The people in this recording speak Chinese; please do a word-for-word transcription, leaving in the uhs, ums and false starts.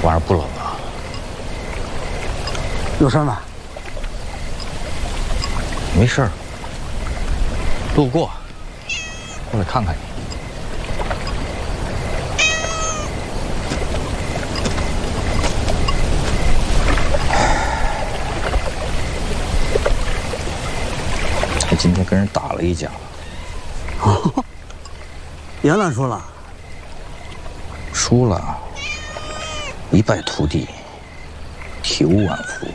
晚上不冷啊？ 有事吗？ 没事儿，路过，过来看看你。还今天跟人打了一架。 哦，杨澜输了。 输了，一败涂地，体无完肤。